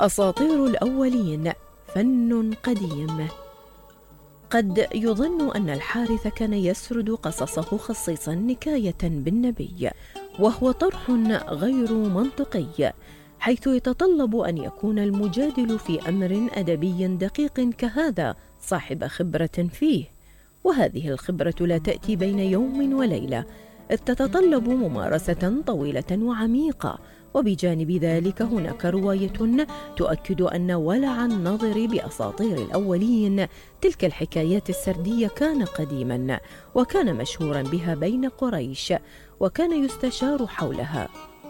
أساطير الأولين فن قديم. قد يظن أن الحارث كان يسرد قصصه خصيصا نكاية بالنبي، وهو طرح غير منطقي، حيث يتطلب أن يكون المجادل في أمر أدبي دقيق كهذا صاحب خبرة فيه، وهذه الخبرة لا تأتي بين يوم وليلة، إذ تتطلب ممارسة طويلة وعميقة. وبجانب ذلك هناك رواية تؤكد أن ولع النظر بأساطير الأولين، تلك الحكايات السردية، كان قديما، وكان مشهورا بها بين قريش، وكان يستشار حولها.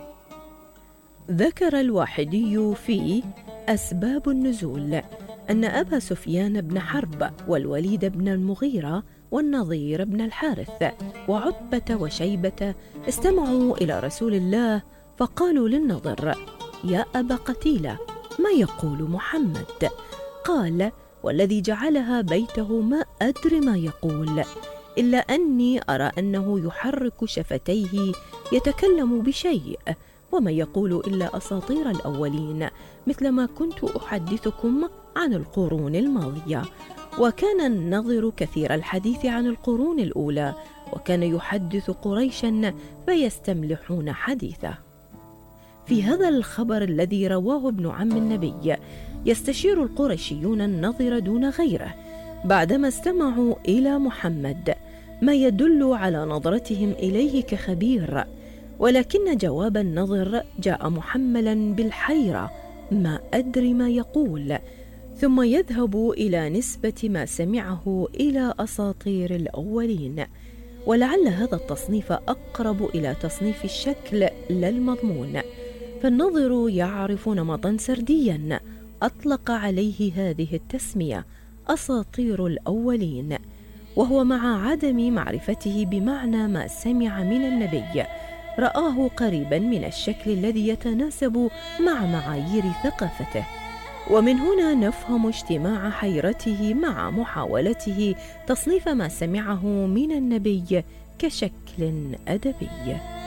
ذكر الواحدي في أسباب النزول أن أبا سفيان بن حرب والوليد بن المغيرة والنضير بن الحارث وعتبة وشيبة استمعوا إلى رسول الله، فقالوا للنضر: يا أبا قتيلة، ما يقول محمد؟ قال: والذي جعلها بيته ما أدري ما يقول، إلا أني أرى أنه يحرك شفتيه يتكلم بشيء، وما يقول إلا أساطير الأولين، مثلما كنت أحدثكم عن القرون الماضية. وكان النضر كثير الحديث عن القرون الأولى، وكان يحدث قريشا فيستملحون حديثه. في هذا الخبر الذي رواه ابن عم النبي، يستشير القرشيون النضر دون غيره بعدما استمعوا إلى محمد، ما يدل على نظرتهم إليه كخبير، ولكن جواب النضر جاء محملا بالحيرة: ما أدري ما يقول، ثم يذهب إلى نسبة ما سمعه إلى أساطير الأولين. ولعل هذا التصنيف أقرب إلى تصنيف الشكل لا المضمون، فالنظر يعرف نمطا سرديا أطلق عليه هذه التسمية أساطير الأولين، وهو مع عدم معرفته بمعنى ما سمع من النبي رآه قريبا من الشكل الذي يتناسب مع معايير ثقافته. ومن هنا نفهم اجتماع حيرته مع محاولته تصنيف ما سمعه من النبي كشكل أدبي.